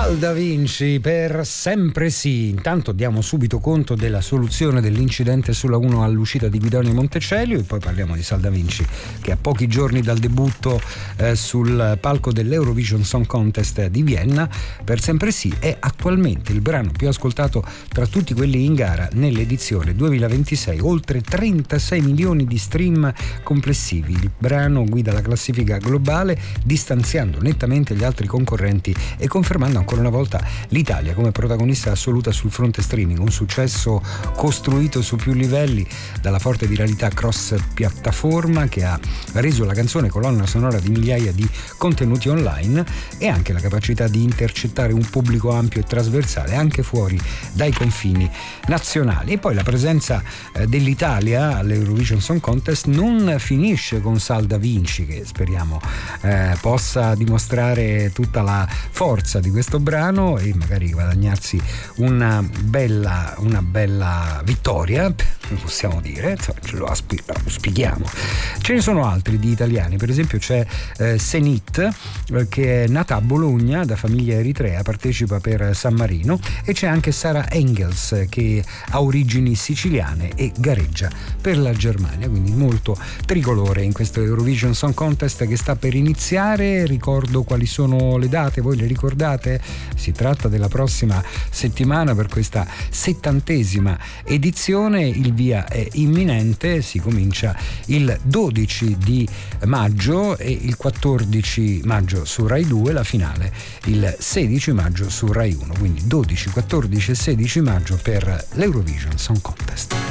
Salda Vinci per Sempre Sì. Intanto diamo subito conto della soluzione dell'incidente sulla 1 all'uscita di Guidonia Montecelio e poi parliamo di Salda Vinci, che a pochi giorni dal debutto sul palco dell'Eurovision Song Contest di Vienna. Per Sempre Sì è attualmente il brano più ascoltato tra tutti quelli in gara nell'edizione 2026, oltre 36 milioni di stream complessivi. Il brano guida la classifica globale, distanziando nettamente gli altri concorrenti e confermando ancora una volta l'Italia come protagonista assoluta sul fronte streaming, un successo costruito su più livelli dalla forte viralità cross piattaforma che ha reso la canzone colonna sonora di migliaia di contenuti online, e anche la capacità di intercettare un pubblico ampio e trasversale anche fuori dai confini nazionali. E poi la presenza dell'Italia all'Eurovision Song Contest non finisce con Salda Vinci, che speriamo possa dimostrare tutta la forza di questo brano e magari guadagnarsi una bella vittoria, possiamo dire, ce lo spieghiamo. Ce ne sono altri di italiani, per esempio c'è Senit, che è nata a Bologna da famiglia eritrea, partecipa per San Marino, e c'è anche Sara Engels che ha origini siciliane e gareggia per la Germania, quindi molto tricolore in questo Eurovision Song Contest che sta per iniziare. Ricordo quali sono le date, voi le ricordate? Si tratta della prossima settimana per questa 70ª edizione. Il via è imminente, si comincia il 12 di maggio e il 14 maggio su Rai 2, la finale il 16 maggio su Rai 1, quindi 12, 14 e 16 maggio per l'Eurovision Song Contest.